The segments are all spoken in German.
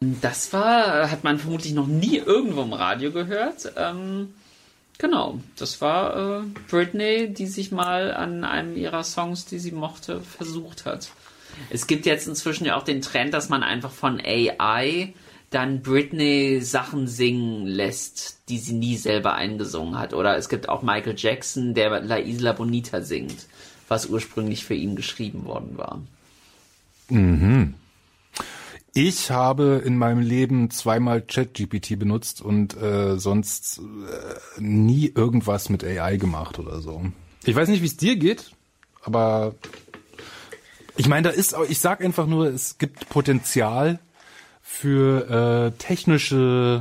Das hat man vermutlich noch nie irgendwo im Radio gehört. Genau, das war Britney, die sich mal an einem ihrer Songs, die sie mochte, versucht hat. Es gibt jetzt inzwischen ja auch den Trend, dass man einfach von AI dann Britney Sachen singen lässt, die sie nie selber eingesungen hat. Oder es gibt auch Michael Jackson, der La Isla Bonita singt, was ursprünglich für ihn geschrieben worden war. Mhm. Ich habe in meinem Leben 2-mal ChatGPT benutzt und sonst nie irgendwas mit AI gemacht oder so. Ich weiß nicht, wie es dir geht, aber ich meine, ich sag einfach nur, es gibt Potenzial für technische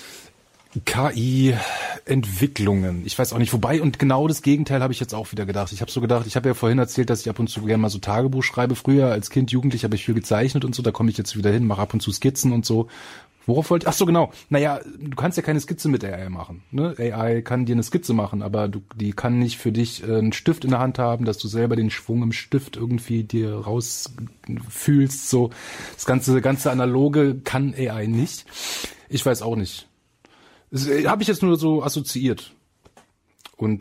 KI-Entwicklungen. Ich weiß auch nicht, wobei, und genau das Gegenteil habe ich jetzt auch wieder gedacht. Ich habe so gedacht, ich habe ja vorhin erzählt, dass ich ab und zu gerne mal so Tagebuch schreibe. Früher als Kind, Jugendlich habe ich viel gezeichnet und so, da komme ich jetzt wieder hin, mache ab und zu Skizzen und so. Worauf wollte ich? Ach so, genau. Naja, du kannst ja keine Skizze mit AI machen. Ne? AI kann dir eine Skizze machen, aber die kann nicht für dich einen Stift in der Hand haben, dass du selber den Schwung im Stift irgendwie dir rausfühlst. So, das ganze Analoge kann AI nicht. Ich weiß auch nicht. Das habe ich jetzt nur so assoziiert. Und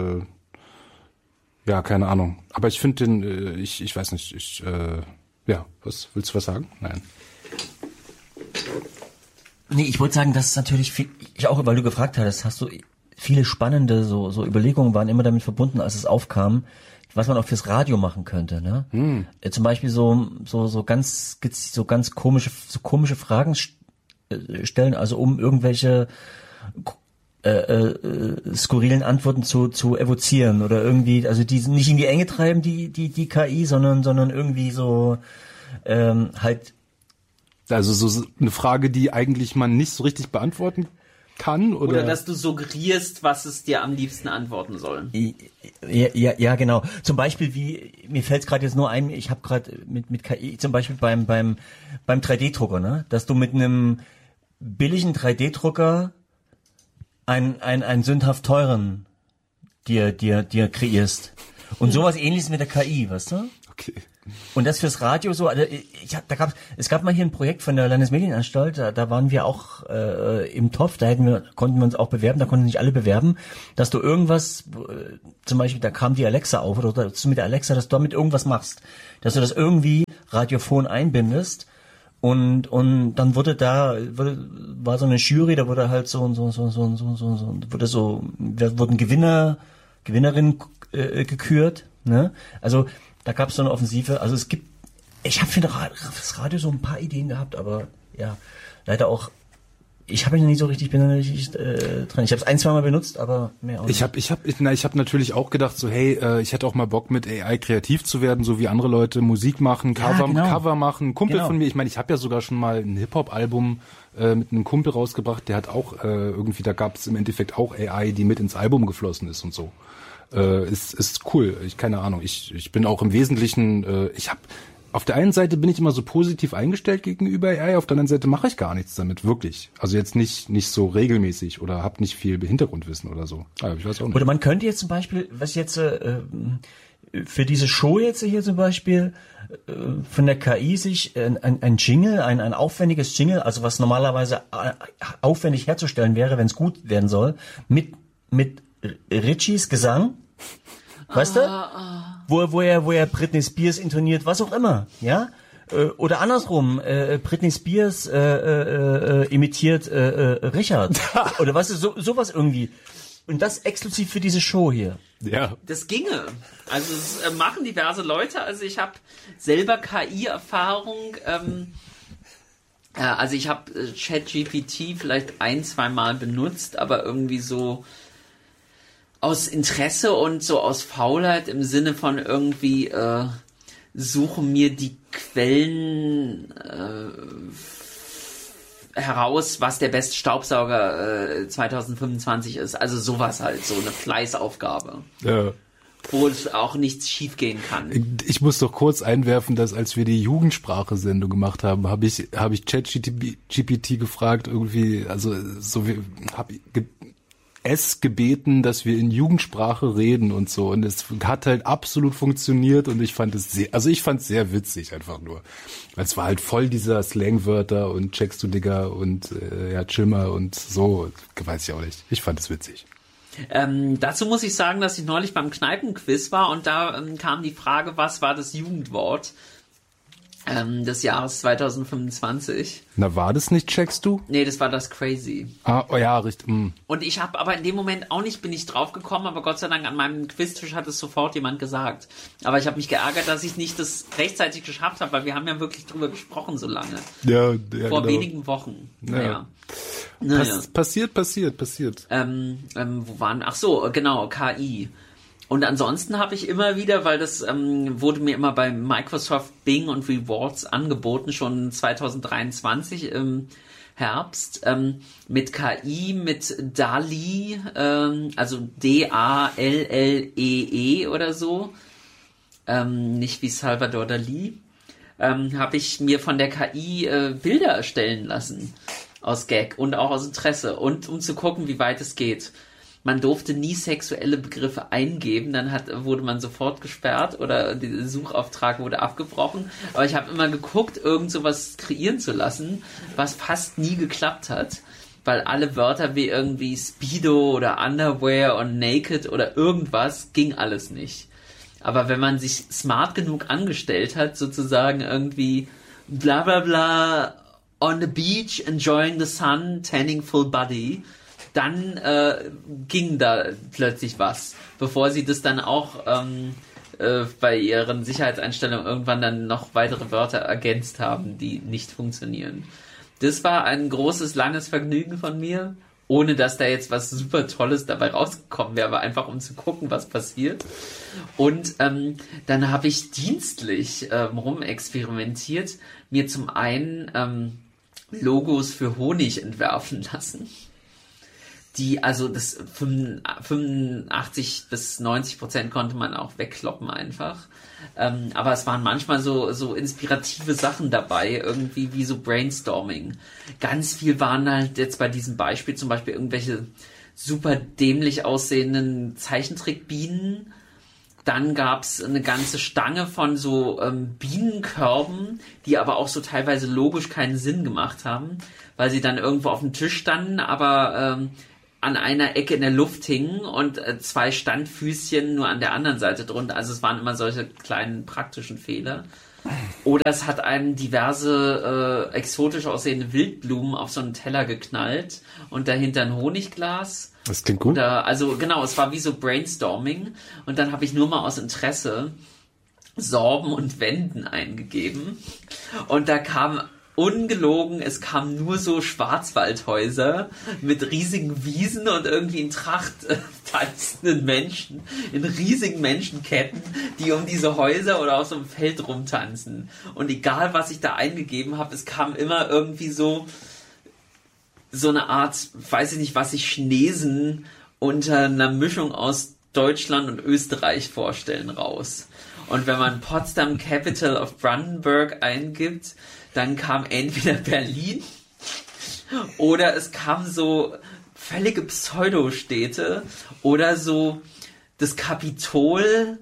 ja, keine Ahnung. Aber ich finde ich weiß nicht, ja, willst du was sagen? Nein. Nee, ich wollte sagen, dass es natürlich ich auch, weil du gefragt hattest, hast du viele spannende so Überlegungen waren immer damit verbunden, als es aufkam, was man auch fürs Radio machen könnte, ne? Zum Beispiel so ganz komische Fragen stellen, also um irgendwelche skurrilen Antworten zu evozieren oder irgendwie, also die nicht in die Enge treiben, die KI, sondern irgendwie so halt. Also so eine Frage, die eigentlich man nicht so richtig beantworten kann, oder dass du suggerierst, was es dir am liebsten antworten soll. Ja, genau. Zum Beispiel mir fällt es gerade jetzt nur ein, ich habe gerade mit KI zum Beispiel beim 3D-Drucker, ne, dass du mit einem billigen 3D-Drucker einen sündhaft teuren dir kreierst. Und sowas Ähnliches mit der KI, weißt du? Okay. Und das fürs Radio so, also es gab mal hier ein Projekt von der Landesmedienanstalt, da waren wir auch im Topf, konnten wir uns auch bewerben, da konnten nicht alle bewerben, dass du irgendwas, zum Beispiel, da kam die Alexa auf, oder dass du mit der Alexa, dass du damit irgendwas machst, dass du das irgendwie radiophon einbindest und dann war so eine Jury, da wurde halt wurden Gewinnerinnen gekürt, ne? Also da gab es so eine Offensive. Also ich habe für das Radio so ein paar Ideen gehabt, aber ja, leider auch, bin da nicht so richtig dran. Ich habe es 1-2 Mal benutzt, aber mehr auch nicht. Ich hab natürlich auch gedacht, so hey, ich hätte auch mal Bock mit AI kreativ zu werden, so wie andere Leute Musik machen, Cover machen. Ein Kumpel von mir, ich meine, ich habe ja sogar schon mal ein Hip-Hop-Album mit einem Kumpel rausgebracht, der hat auch irgendwie, da gab es im Endeffekt auch AI, die mit ins Album geflossen ist und so. Ist cool. Keine Ahnung. Ich bin auch im Wesentlichen, auf der einen Seite bin ich immer so positiv eingestellt gegenüber AI, auf der anderen Seite mache ich gar nichts damit, wirklich. Also jetzt nicht so regelmäßig oder habe nicht viel Hintergrundwissen oder so. Aber ich weiß auch nicht. Oder man könnte jetzt zum Beispiel, was jetzt für diese Show jetzt hier zum Beispiel von der KI sich ein Jingle, ein aufwendiges Jingle, also was normalerweise aufwendig herzustellen wäre, wenn es gut werden soll, mit Richies Gesang, weißt du? Wo er Britney Spears intoniert, was auch immer, ja? Oder andersrum, Britney Spears imitiert Richard. Oder weißt du, sowas irgendwie. Und das exklusiv für diese Show hier. Ja. Das ginge. Also es machen diverse Leute. Also ich habe selber KI-Erfahrung. Also ich habe ChatGPT vielleicht 1-2 Mal benutzt, aber irgendwie so aus Interesse und so aus Faulheit im Sinne von irgendwie suche mir die Quellen heraus, was der beste Staubsauger 2025 ist. Also sowas halt, so eine Fleißaufgabe. Ja. Wo es auch nichts schiefgehen kann. Ich muss doch kurz einwerfen, dass als wir die Jugendsprache-Sendung gemacht haben, habe ich ChatGPT gefragt, irgendwie, also so wie S gebeten, dass wir in Jugendsprache reden und so. Und es hat halt absolut funktioniert und ich fand es sehr witzig einfach nur. Es war halt voll dieser Slangwörter und checkst du Digga und chill mal und so. Weiß ich auch nicht. Ich fand es witzig. Dazu muss ich sagen, dass ich neulich beim Kneipenquiz war und da kam die Frage, was war das Jugendwort des Jahres 2025. Na, war das nicht, checkst du? Nee, das war das Crazy. Oh ja, richtig. Und ich habe aber in dem Moment auch nicht, bin ich drauf gekommen, aber Gott sei Dank an meinem Quiztisch hat es sofort jemand gesagt. Aber ich habe mich geärgert, dass ich nicht das rechtzeitig geschafft habe, weil wir haben ja wirklich drüber gesprochen so lange. Ja, Vor genau. wenigen Wochen. Ja. Naja. Passiert. Wo waren? Ach so, genau, KI. Und ansonsten habe ich immer wieder, weil das wurde mir immer bei Microsoft Bing und Rewards angeboten, schon 2023 im Herbst, mit KI, mit DALL-E, also D-A-L-L-E-E oder so, nicht wie Salvador Dalí, habe ich mir von der KI Bilder erstellen lassen, aus Gag und auch aus Interesse und um zu gucken, wie weit es geht. Man durfte nie sexuelle Begriffe eingeben, dann wurde man sofort gesperrt oder der Suchauftrag wurde abgebrochen. Aber ich habe immer geguckt, irgend sowas kreieren zu lassen, was fast nie geklappt hat, weil alle Wörter wie irgendwie Speedo oder Underwear und Naked oder irgendwas ging alles nicht. Aber wenn man sich smart genug angestellt hat, sozusagen irgendwie bla bla bla on the beach, enjoying the sun, tanning full body, dann ging da plötzlich was, bevor sie das dann auch bei ihren Sicherheitseinstellungen irgendwann dann noch weitere Wörter ergänzt haben, die nicht funktionieren. Das war ein großes, langes Vergnügen von mir, ohne dass da jetzt was super Tolles dabei rausgekommen wäre, aber einfach um zu gucken, was passiert. Und dann habe ich dienstlich rumexperimentiert, mir zum einen Logos für Honig entwerfen lassen. Die, also das 85-90% konnte man auch wegkloppen einfach. Aber es waren manchmal so inspirative Sachen dabei, irgendwie wie so Brainstorming. Ganz viel waren halt jetzt bei diesem Beispiel zum Beispiel irgendwelche super dämlich aussehenden Zeichentrickbienen. Dann gab's eine ganze Stange von so Bienenkörben, die aber auch so teilweise logisch keinen Sinn gemacht haben, weil sie dann irgendwo auf dem Tisch standen, aber an einer Ecke in der Luft hingen und zwei Standfüßchen nur an der anderen Seite drunter. Also es waren immer solche kleinen praktischen Fehler. Oder es hat einem diverse exotisch aussehende Wildblumen auf so einen Teller geknallt und dahinter ein Honigglas. Das klingt gut. Also genau, es war wie so Brainstorming und dann habe ich nur mal aus Interesse Sorben und Wenden eingegeben und da kam ungelogen, es kamen nur so Schwarzwaldhäuser mit riesigen Wiesen und irgendwie in Tracht tanzenden Menschen, in riesigen Menschenketten, die um diese Häuser oder auf so einem Feld rumtanzen. Und egal, was ich da eingegeben habe, es kam immer irgendwie so eine Art, weiß ich nicht, was sich Chinesen unter einer Mischung aus Deutschland und Österreich vorstellen raus. Und wenn man Potsdam Capital of Brandenburg eingibt, dann kam entweder Berlin oder es kamen so völlige Pseudostädte oder so das Kapitol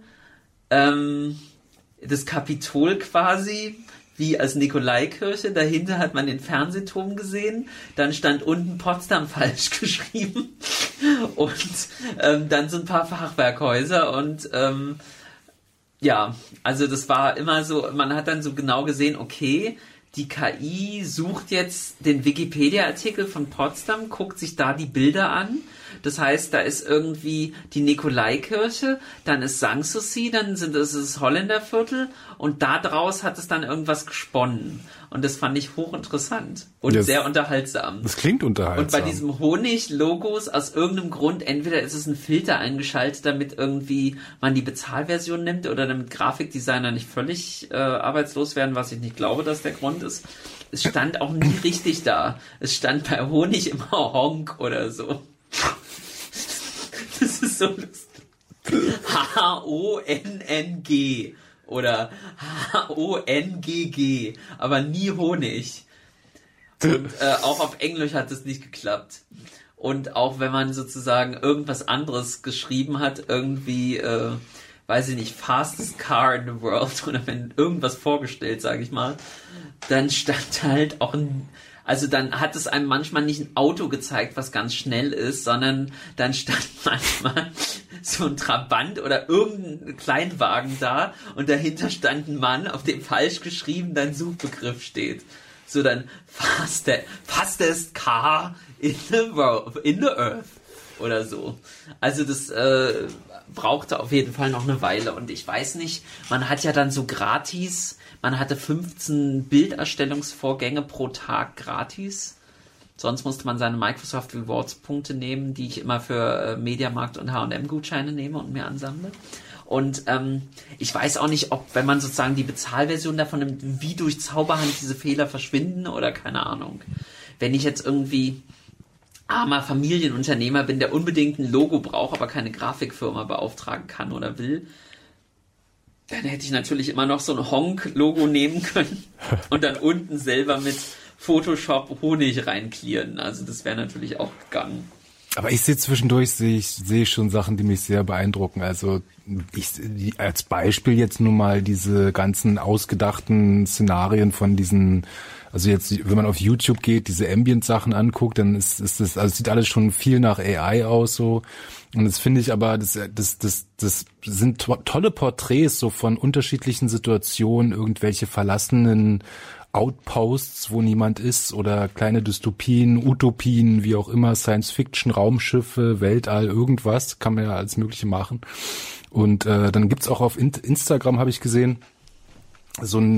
quasi wie als Nikolaikirche. Dahinter hat man den Fernsehturm gesehen. Dann stand unten Potsdam falsch geschrieben und dann so ein paar Fachwerkhäuser und ja, also das war immer so, man hat dann so genau gesehen, okay, die KI sucht jetzt den Wikipedia-Artikel von Potsdam, guckt sich da die Bilder an. Das heißt, da ist irgendwie die Nikolaikirche, dann ist Sanssouci, dann ist das Holländerviertel und da draus hat es dann irgendwas gesponnen. Und das fand ich hochinteressant und sehr unterhaltsam. Das klingt unterhaltsam. Und bei diesem Honig-Logos, aus irgendeinem Grund, entweder ist es ein Filter eingeschaltet, damit irgendwie man die Bezahlversion nimmt oder damit Grafikdesigner nicht völlig arbeitslos werden, was ich nicht glaube, dass der Grund ist. Es stand auch nie richtig da. Es stand bei Honig immer Honk oder so. Das ist so lustig. H-O-N-N-G oder H-O-N-G-G, aber nie Honig. Und auch auf Englisch hat es nicht geklappt. Und auch wenn man sozusagen irgendwas anderes geschrieben hat, irgendwie, weiß ich nicht, fastest car in the world oder wenn irgendwas vorgestellt, sage ich mal, dann stand halt auch also dann hat es einem manchmal nicht ein Auto gezeigt, was ganz schnell ist, sondern dann stand manchmal so ein Trabant oder irgendein Kleinwagen da und dahinter stand ein Mann, auf dem falsch geschrieben dein Suchbegriff steht. So dann fastest car in the world, in the earth oder so. Also das brauchte auf jeden Fall noch eine Weile und ich weiß nicht, man hat ja dann so gratis, man hatte 15 Bilderstellungsvorgänge pro Tag gratis. Sonst musste man seine Microsoft Rewards Punkte nehmen, die ich immer für Mediamarkt und H&M Gutscheine nehme und mir ansammle. Und ich weiß auch nicht, ob, wenn man sozusagen die Bezahlversion davon nimmt, wie durch Zauberhand diese Fehler verschwinden oder keine Ahnung. Wenn ich jetzt irgendwie armer Familienunternehmer bin, der unbedingt ein Logo braucht, aber keine Grafikfirma beauftragen kann oder will, dann hätte ich natürlich immer noch so ein Honk-Logo nehmen können und dann unten selber mit Photoshop Honig reinklieren. Also das wäre natürlich auch gegangen. Aber ich sehe zwischendurch, sehe ich schon Sachen, die mich sehr beeindrucken. Also als Beispiel jetzt nur mal diese ganzen ausgedachten Szenarien von diesen, also jetzt, wenn man auf YouTube geht, diese Ambient-Sachen anguckt, dann ist das, also sieht alles schon viel nach AI aus so. Und das finde ich aber, das sind tolle Porträts so von unterschiedlichen Situationen, irgendwelche verlassenen Outposts, wo niemand ist, oder kleine Dystopien, Utopien, wie auch immer, Science-Fiction, Raumschiffe, Weltall, irgendwas, kann man ja alles Mögliche machen. Und dann gibt's auch auf Instagram, habe ich gesehen, so ein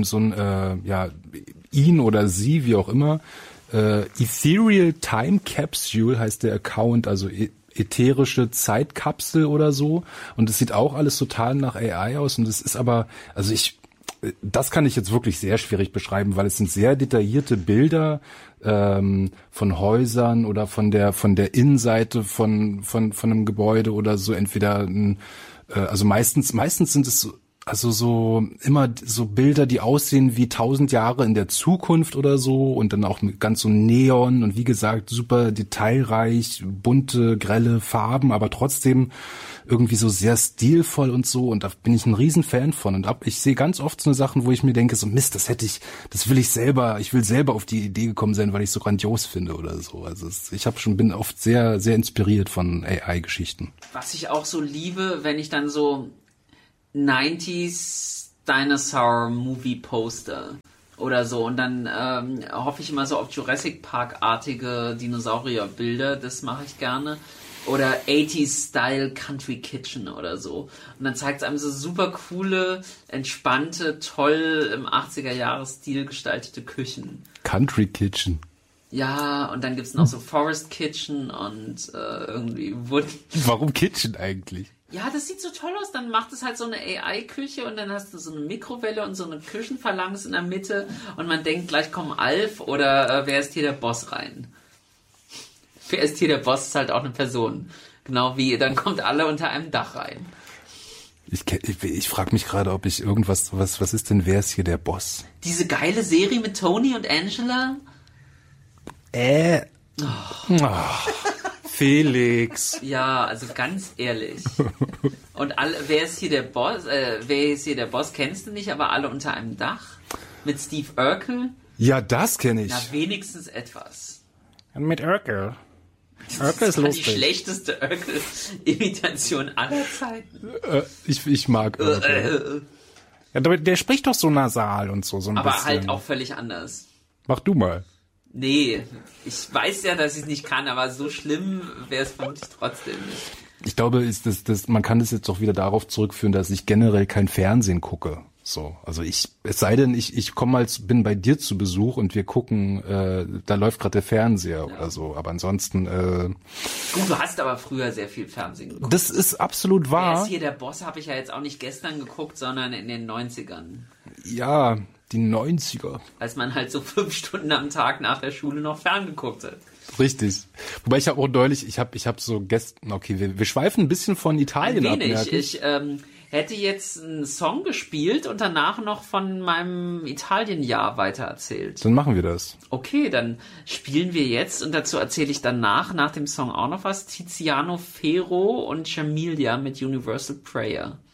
ihn oder sie, wie auch immer, Ethereal Time Capsule heißt der Account, also ätherische Zeitkapsel oder so. Und es sieht auch alles total nach AI aus. Und es ist aber, also das kann ich jetzt wirklich sehr schwierig beschreiben, weil es sind sehr detaillierte Bilder von Häusern oder von der Innenseite von einem Gebäude oder so. Entweder also meistens sind es also so immer so Bilder, die aussehen wie 1000 Jahre in der Zukunft oder so, und dann auch mit ganz so Neon und wie gesagt super detailreich, bunte, grelle Farben, aber trotzdem irgendwie so sehr stilvoll und so, und da bin ich ein Riesenfan von. Und ich sehe ganz oft so Sachen, wo ich mir denke, so Mist, das will ich will selber auf die Idee gekommen sein, weil ich so grandios finde oder so. Also bin oft sehr, sehr inspiriert von AI-Geschichten. Was ich auch so liebe, wenn ich dann so 90s Dinosaur Movie Poster oder so, und dann hoffe ich immer so auf Jurassic Park-artige Dinosaurierbilder, das mache ich gerne. Oder 80s Style Country Kitchen oder so. Und dann zeigt es einem so super coole, entspannte, toll im 80er-Jahres-Stil gestaltete Küchen. Country Kitchen. Ja, und dann gibt's noch so Forest Kitchen und irgendwie Wood. Warum Kitchen eigentlich? Ja, das sieht so toll aus. Dann macht es halt so eine AI-Küche und dann hast du so eine Mikrowelle und so eine Küchenphalanx in der Mitte und man denkt, gleich kommen Alf oder wer ist hier der Boss rein? Wer ist hier der Boss? Ist halt auch eine Person. Genau wie, dann kommt alle unter einem Dach rein. Ich frage mich gerade, ob ich irgendwas, was ist denn, wer ist hier der Boss? Diese geile Serie mit Tony und Angela? Felix. Ja, also ganz ehrlich. Und wer ist hier der Boss? Kennst du nicht, aber alle unter einem Dach? Mit Steve Urkel? Ja, das kenne ich. Na, wenigstens etwas. Mit Urkel. Urkel ist lustig. Die schlechteste Urkel-Imitation aller Zeiten. Ich mag Urkel. Ja, der spricht doch so nasal und so ein aber bisschen. Halt auch völlig anders. Mach du mal. Nee, ich weiß ja, dass ich es nicht kann, aber so schlimm wäre es vermutlich trotzdem nicht. Ich glaube, man kann das jetzt auch wieder darauf zurückführen, dass ich generell kein Fernsehen gucke. So, also es sei denn, ich bin bei dir zu Besuch und wir gucken, da läuft gerade der Fernseher oder so, aber ansonsten Gut, du hast aber früher sehr viel Fernsehen geguckt. Das ist absolut wahr. Wer ist hier der Boss, habe ich ja jetzt auch nicht gestern geguckt, sondern in den 90ern. Ja, die 90er. Als man halt so 5 Stunden am Tag nach der Schule noch ferngeguckt hat. Richtig. Wobei ich habe auch neulich, ich habe so gestern, okay, wir schweifen ein bisschen von Italien ab. Ein wenig. hätte jetzt einen Song gespielt und danach noch von meinem Italienjahr weitererzählt. Dann machen wir das. Okay, dann spielen wir jetzt, und dazu erzähle ich nach dem Song auch noch was, Tiziano Ferro und Jamilia mit Universal Prayer.